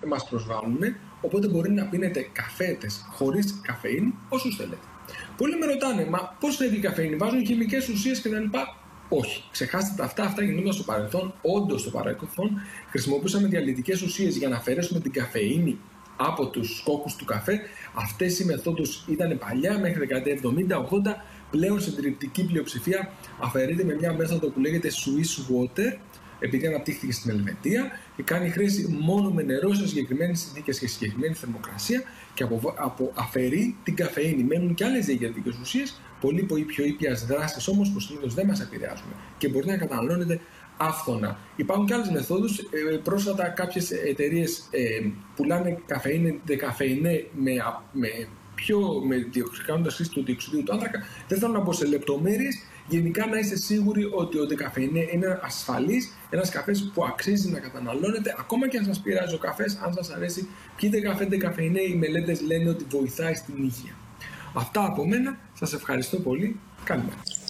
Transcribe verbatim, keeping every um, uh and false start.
μας προσβάλλουν, οπότε μπορεί να πίνετε καφέτες χωρίς καφεΐνη όσους θέλετε. Πολλοί με ρωτάνε, μα πώς φεύγει η καφεΐνη, βάζουν χημικές ουσίες κτλ. Όχι, ξεχάστε τα αυτά, αυτά γινόταν στο παρελθόν. Όντως στο παρελθόν χρησιμοποιούσαμε διαλυτικές ουσίες για να αφαιρέσουμε την καφεΐνη από τους κόκκους του καφέ. Αυτές οι μεθόδους ήταν παλιά, μέχρι δεκαετία εβδομήντα ογδόντα. Πλέον συντριπτική πλειοψηφία αφαιρείται με μια μέθοδο που λέγεται Swiss Water, επειδή αναπτύχθηκε στην Ελβετία και κάνει χρήση μόνο με νερό σε συγκεκριμένες συνθήκες και συγκεκριμένη θερμοκρασία και απο, απο, αφαιρεί την καφεΐνη. Μένουν και άλλες διαλυτικές ουσίες, πολύ πιο ήπιας δράσης όμως, που συνήθως δεν μας επηρεάζουν και μπορεί να καταναλώνεται άφθονα. Υπάρχουν και άλλες μεθόδους. Ε, πρόσφατα κάποιες εταιρείες ε, πουλάνε καφεΐνη, δεκαφεϊνέ με, με πιο με κάνοντας χρήση του διοξιδίου του άνθρακα. Δεν θέλω να μπω σε λεπτομέρειες. Γενικά να είστε σίγουροι ότι ο δεκαφεϊνέ είναι ασφαλής, ένας καφές που αξίζει να καταναλώνετε, ακόμα και αν σας πειράζει ο καφές, αν σας αρέσει, πιείτε καφέ δεκαφεϊνέ, οι μελέτες λένε ότι βοηθάει στην υγεία. Αυτά από μένα, σας ευχαριστώ πολύ, καλημέρα.